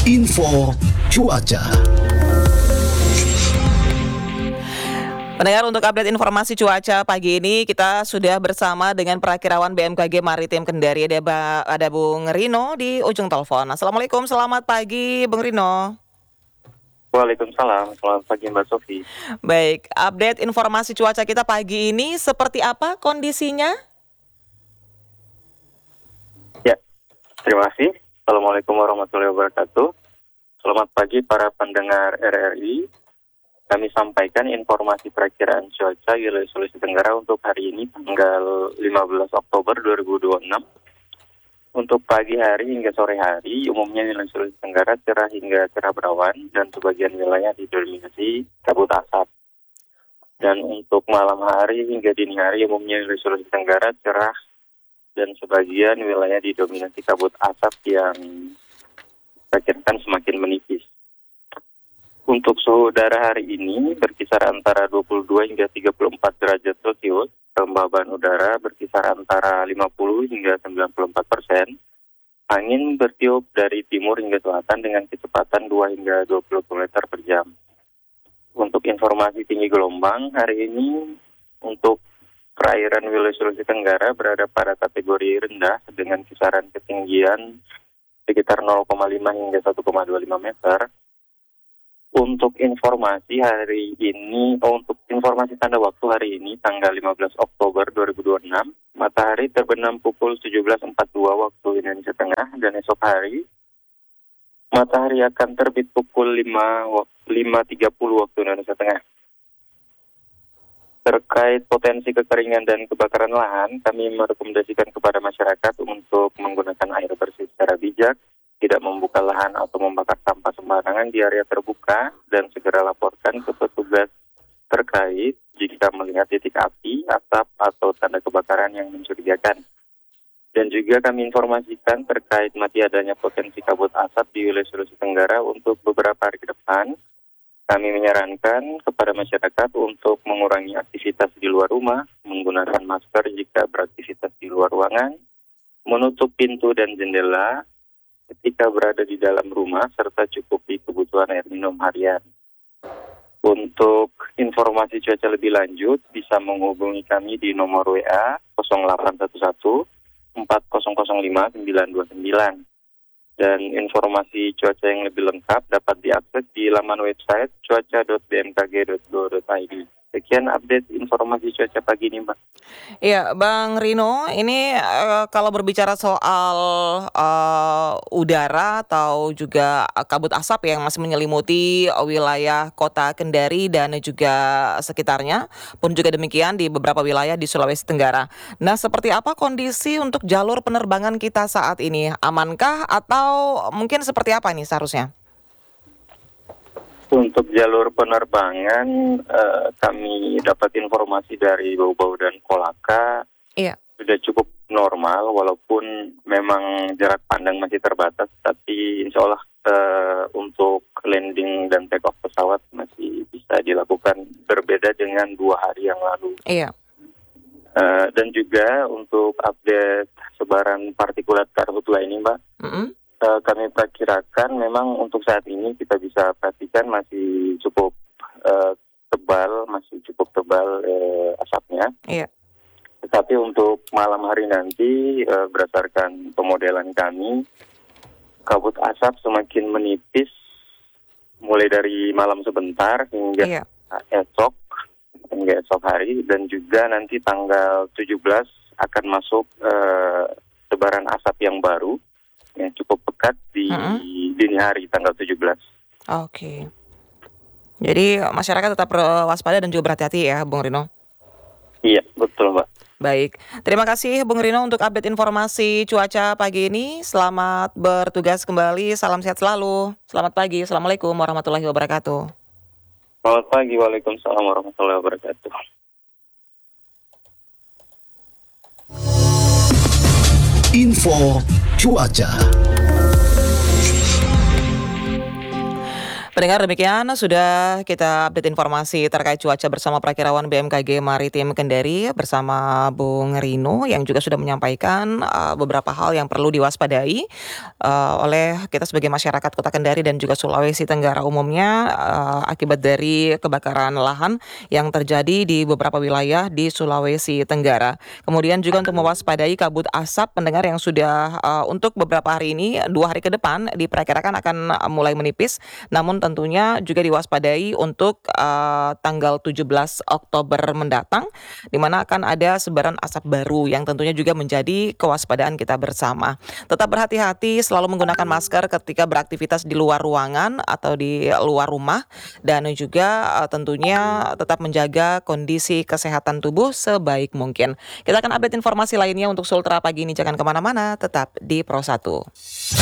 Info cuaca. Pendengar, untuk update informasi cuaca pagi ini kita sudah bersama dengan Perakirawan BMKG Maritim Kendari. Ada Bung Rino di ujung telepon. Assalamualaikum, selamat pagi Bung Rino. Waalaikumsalam, selamat pagi Mbak Sofi. Baik, update informasi cuaca kita pagi ini seperti apa kondisinya? Ya, terima kasih. Assalamualaikum warahmatullahi wabarakatuh. Selamat pagi para pendengar RRI. Kami sampaikan informasi perakiraan cuaca wilayah Sulawesi Tenggara untuk hari ini tanggal 15 Oktober 2026. Untuk pagi hari hingga sore hari, umumnya wilayah Sulawesi Tenggara cerah hingga cerah berawan dan sebagian wilayah didominasi kabut asap. Dan untuk malam hari hingga dini hari, umumnya wilayah Sulawesi Tenggara cerah dan sebagian wilayah didominasi kabut asap yang diperkirakan semakin menipis. Untuk suhu udara hari ini berkisar antara 22 hingga 34 derajat Celcius, kelembaban udara berkisar antara 50 hingga 94%. Angin bertiup dari timur hingga selatan dengan kecepatan 2 hingga 20 km per jam. Untuk informasi tinggi gelombang, hari ini untuk perairan wilayah Sulawesi Tenggara berada pada kategori rendah dengan kisaran ketinggian sekitar 0,5 hingga 1,25 meter. Untuk informasi tanda waktu hari ini tanggal 15 Oktober 2026, matahari terbenam pukul 17.42 waktu Indonesia Tengah, dan esok hari matahari akan terbit pukul 5.30 waktu Indonesia Tengah. Terkait potensi kekeringan dan kebakaran lahan, kami merekomendasikan kepada masyarakat untuk menggunakan air bersih secara bijak, tidak membuka lahan atau membakar sampah sembarangan di area terbuka, dan segera laporkan ke petugas terkait jika melihat titik api, asap, atau tanda kebakaran yang mencurigakan. Dan juga kami informasikan terkait mati adanya potensi kabut asap di wilayah Sulawesi Tenggara untuk beberapa hari ke depan. Kami menyarankan kepada masyarakat untuk mengurangi aktivitas di luar rumah, menggunakan masker jika beraktivitas di luar ruangan, menutup pintu dan jendela ketika berada di dalam rumah, serta cukupi kebutuhan air minum harian. Untuk informasi cuaca lebih lanjut, bisa menghubungi kami di nomor WA 0811 4005 929. Dan informasi cuaca yang lebih lengkap dapat diakses di laman website cuaca.bmkg.go.id. Sekian update informasi cuaca pagi ini, Mbak. Iya, Bang Rino, ini kalau berbicara soal udara atau juga kabut asap yang masih menyelimuti wilayah kota Kendari dan juga sekitarnya, pun juga demikian di beberapa wilayah di Sulawesi Tenggara. Nah, seperti apa kondisi untuk jalur penerbangan kita saat ini? Amankah atau mungkin seperti apa ini seharusnya? Untuk jalur penerbangan, kami dapat informasi dari Bau-Bau dan Kolaka. Iya. Sudah cukup normal, walaupun memang jarak pandang masih terbatas, tapi insya Allah untuk landing dan take off pesawat masih bisa dilakukan, berbeda dengan 2 hari yang lalu. Iya. Dan juga untuk update sebaran partikulat karhutla ini, Mbak. Kami perkirakan memang untuk saat ini kita bisa perhatikan masih cukup tebal asapnya. Iya. Tetapi untuk malam hari nanti berdasarkan pemodelan kami, kabut asap semakin menipis mulai dari malam sebentar hingga esok hari, dan juga nanti tanggal 17 akan masuk sebaran asap yang baru yang cukup pekat di dini hari tanggal 17. Oke. Jadi masyarakat tetap waspada dan juga berhati-hati ya, Bung Rino. Iya, betul, Mbak. Baik, terima kasih Bung Rino untuk update informasi cuaca pagi ini. Selamat bertugas kembali, salam sehat selalu. Selamat pagi, Assalamualaikum warahmatullahi wabarakatuh. Selamat pagi, Waalaikumsalam warahmatullahi wabarakatuh. Info cuaca. Pendengar, demikian sudah kita update informasi terkait cuaca bersama Prakirawan BMKG Maritim Kendari bersama Bung Rino yang juga sudah menyampaikan beberapa hal yang perlu diwaspadai oleh kita sebagai masyarakat Kota Kendari dan juga Sulawesi Tenggara umumnya akibat dari kebakaran lahan yang terjadi di beberapa wilayah di Sulawesi Tenggara. Kemudian juga untuk mewaspadai kabut asap, pendengar, yang sudah untuk beberapa hari ini, 2 hari ke depan diperkirakan akan mulai menipis, namun tentunya juga diwaspadai untuk tanggal 17 Oktober mendatang, di mana akan ada sebaran asap baru yang tentunya juga menjadi kewaspadaan kita bersama. Tetap berhati-hati, selalu menggunakan masker ketika beraktivitas di luar ruangan atau di luar rumah, dan juga tentunya tetap menjaga kondisi kesehatan tubuh sebaik mungkin. Kita akan update informasi lainnya untuk Sultra pagi ini, jangan kemana-mana, tetap di Pro 1.